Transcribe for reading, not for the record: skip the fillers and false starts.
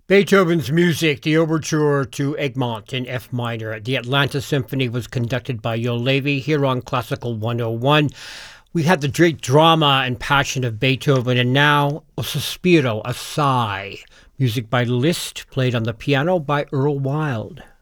Beethoven's music, the overture to Egmont in F minor. The Atlanta Symphony was conducted by Yo Levi here on Classical 101. We had the great drama and passion of Beethoven, and now a sospiro, a sigh. Music by Liszt, played on the piano by Earl Wild.